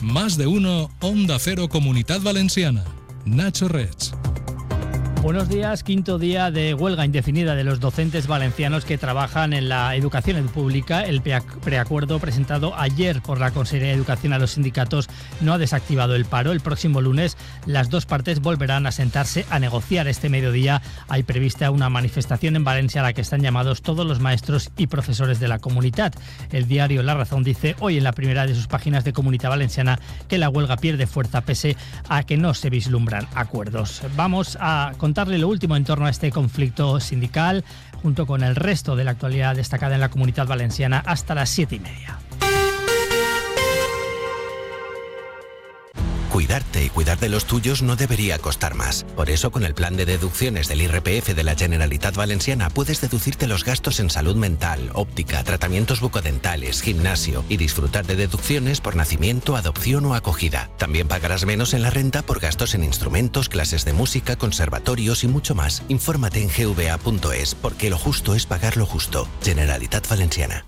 Más de uno, Onda Cero Comunidad Valenciana. Nacho Reig. Buenos días. Quinto día de huelga indefinida de los docentes valencianos que trabajan en la educación pública. El preacuerdo presentado ayer por la Consellería de Educación a los sindicatos no ha desactivado el paro. El próximo lunes las dos partes volverán a sentarse a negociar. Este mediodía hay prevista una manifestación en Valencia a la que están llamados todos los maestros y profesores de la comunidad. El diario La Razón dice hoy en la primera de sus páginas de Comunidad Valenciana que la huelga pierde fuerza pese a que no se vislumbran acuerdos. Vamos a contarle lo último en torno a este conflicto sindical, junto con el resto de la actualidad destacada en la Comunidad Valenciana, hasta las 7:30. Cuidarte y cuidar de los tuyos no debería costar más. Por eso, con el plan de deducciones del IRPF de la Generalitat Valenciana, puedes deducirte los gastos en salud mental, óptica, tratamientos bucodentales, gimnasio y disfrutar de deducciones por nacimiento, adopción o acogida. También pagarás menos en la renta por gastos en instrumentos, clases de música, conservatorios y mucho más. Infórmate en gva.es, porque lo justo es pagar lo justo. Generalitat Valenciana.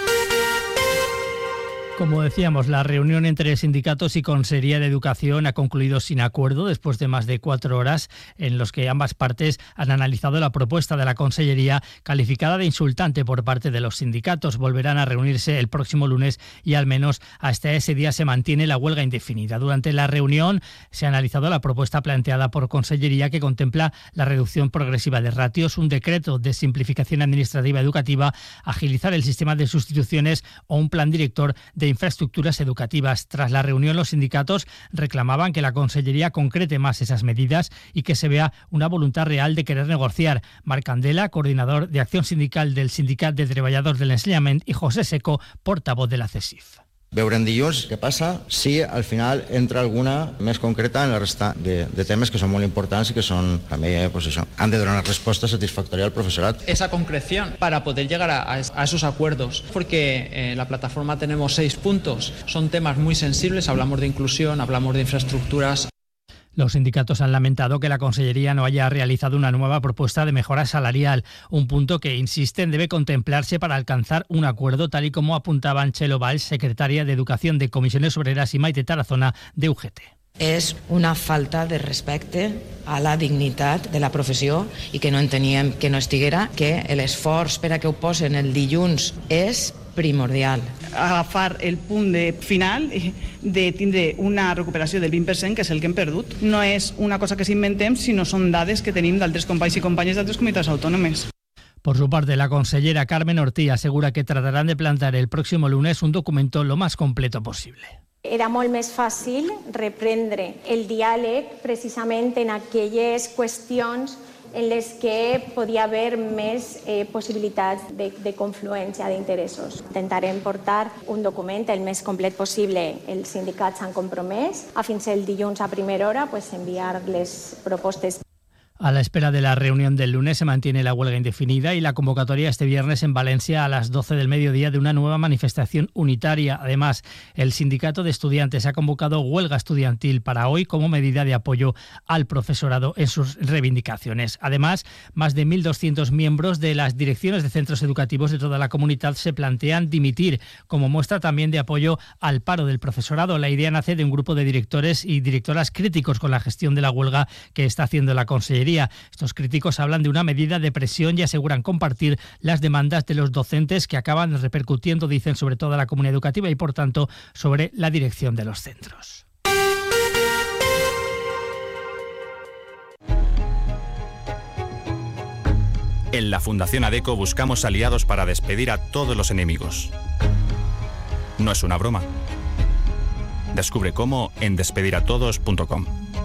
Como decíamos, la reunión entre sindicatos y Consellería de Educación ha concluido sin acuerdo después de más de 4 horas en los que ambas partes han analizado la propuesta de la Consellería calificada de insultante por parte de los sindicatos. Volverán a reunirse el próximo lunes y al menos hasta ese día se mantiene la huelga indefinida. Durante la reunión se ha analizado la propuesta planteada por Consellería que contempla la reducción progresiva de ratios, un decreto de simplificación administrativa educativa, agilizar el sistema de sustituciones o un plan director de infraestructuras educativas. Tras la reunión, los sindicatos reclamaban que la Consellería concrete más esas medidas y que se vea una voluntad real de querer negociar. Marc Candela, coordinador de acción sindical del Sindicat de Treballadors del Ensenyament, y José Seco, portavoz de la CESIF. Veurem dilluns què passa si al final entra alguna més concreta en la resta de temes que són molt importants i que són també, pues això, han de donar una respuesta satisfactoria al profesorat. Esa concreción para poder llegar a esos acuerdos, porque en la plataforma tenemos 6 puntos, son temas muy sensibles, hablamos de inclusión, hablamos de infraestructuras. Los sindicatos han lamentado que la Consellería no haya realizado una nueva propuesta de mejora salarial, un punto que, insisten, debe contemplarse para alcanzar un acuerdo, tal y como apuntaba Anchelo Valls, secretaria de Educación de Comisiones Obreras, y Maite Tarazona, de UGT. És una falta de respecte a la dignitat de la professió i que no enteníem que no estiguera, que l'esforç per a que ho posen el dilluns és primordial. Agafar el punt de final de tindre una recuperació del 20%, que és el que hem perdut. No és una cosa que s'inventem, sinó són dades que tenim d'altres companys i companyes d'altres comunitats autònomes. Por su parte, la consellera Carmen Ortí asegura que tratarán de plantear el próximo lunes un documento lo más completo posible. Era molt més fàcil reprendre el diàleg precisament en aquelles qüestions en les que podia haver més possibilitats de confluència d'interessos. Intentarem portar un document el més complet possible. Els sindicats s'han compromès a fins el dilluns a primera hora enviar les propostes. A la espera de la reunión del lunes se mantiene la huelga indefinida y la convocatoria este viernes en Valencia a las 12 del mediodía de una nueva manifestación unitaria. Además, el sindicato de estudiantes ha convocado huelga estudiantil para hoy como medida de apoyo al profesorado en sus reivindicaciones. Además, más de 1.200 miembros de las direcciones de centros educativos de toda la comunidad se plantean dimitir como muestra también de apoyo al paro del profesorado. La idea nace de un grupo de directores y directoras críticos con la gestión de la huelga que está haciendo la Consellería. Estos críticos hablan de una medida de presión y aseguran compartir las demandas de los docentes que acaban repercutiendo, dicen, sobre toda la comunidad educativa y, por tanto, sobre la dirección de los centros. En la Fundación ADECO buscamos aliados para despedir a todos los enemigos. No es una broma. Descubre cómo en despediratodos.com.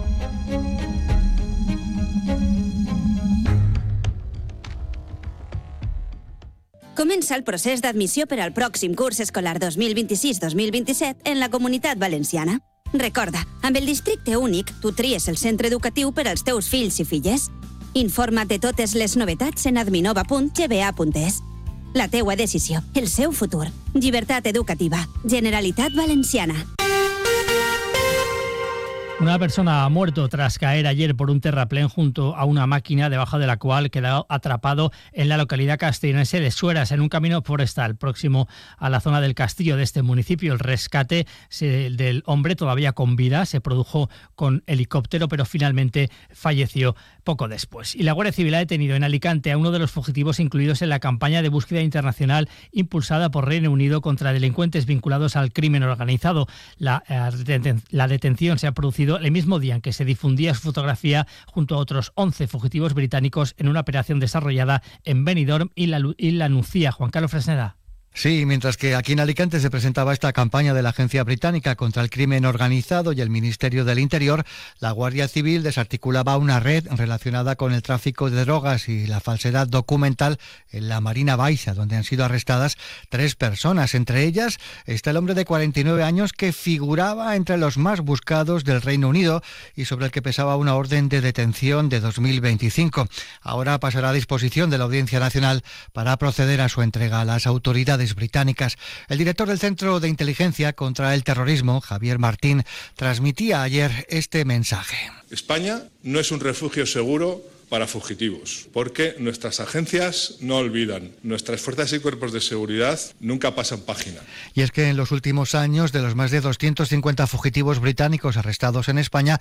Comença el procés d'admissió per al pròxim curs escolar 2026-2027 en la Comunitat Valenciana. Recorda, amb el districte únic, tu tries el centre educatiu per als teus fills i filles. Informa't de totes les novetats en adminova.gba.es. La teua decisió, el seu futur. Llibertat educativa. Generalitat Valenciana. Una persona ha muerto tras caer ayer por un terraplén junto a una máquina debajo de la cual quedó atrapado en la localidad castellonense de Sueras, en un camino forestal próximo a la zona del castillo de este municipio. El rescate del hombre, todavía con vida, se produjo con helicóptero, pero finalmente falleció poco después. Y la Guardia Civil ha detenido en Alicante a uno de los fugitivos incluidos en la campaña de búsqueda internacional impulsada por Reino Unido contra delincuentes vinculados al crimen organizado. La detención se ha producido el mismo día en que se difundía su fotografía junto a otros 11 fugitivos británicos en una operación desarrollada en Benidorm y la Nucía. Juan Carlos Fresneda. Sí, mientras que aquí en Alicante se presentaba esta campaña de la Agencia Británica contra el Crimen Organizado y el Ministerio del Interior, la Guardia Civil desarticulaba una red relacionada con el tráfico de drogas y la falsedad documental en la Marina Baixa, donde han sido arrestadas 3 personas. Entre ellas está el hombre de 49 años que figuraba entre los más buscados del Reino Unido y sobre el que pesaba una orden de detención de 2025. Ahora pasará a disposición de la Audiencia Nacional para proceder a su entrega a las autoridades británicas. El director del Centro de Inteligencia contra el Terrorismo, Javier Martín, transmitía ayer este mensaje. España no es un refugio seguro para fugitivos, porque nuestras agencias no olvidan, nuestras fuerzas y cuerpos de seguridad nunca pasan página. Y es que en los últimos años, de los más de 250 fugitivos británicos arrestados en España,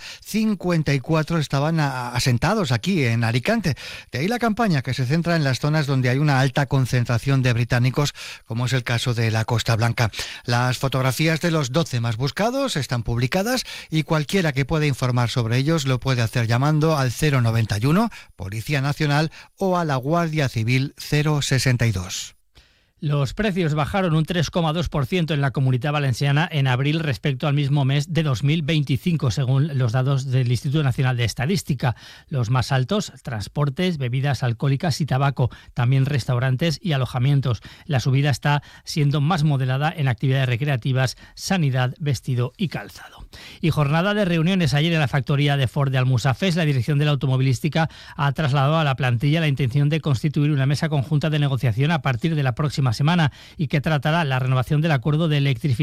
54 estaban asentados aquí en Alicante. De ahí la campaña, que se centra en las zonas donde hay una alta concentración de británicos, como es el caso de la Costa Blanca. Las fotografías de los 12 más buscados están publicadas y cualquiera que pueda informar sobre ellos lo puede hacer llamando al 091 Policía Nacional o a la Guardia Civil 062. Los precios bajaron un 3,2% en la Comunidad Valenciana en abril respecto al mismo mes de 2025, según los datos del Instituto Nacional de Estadística. Los más altos, transportes, bebidas alcohólicas y tabaco, también restaurantes y alojamientos. La subida está siendo más moderada en actividades recreativas, sanidad, vestido y calzado. Y jornada de reuniones ayer en la factoría de Ford de Almusafes. La dirección de la automovilística ha trasladado a la plantilla la intención de constituir una mesa conjunta de negociación a partir de la próxima semana y que tratará la renovación del acuerdo de electrificación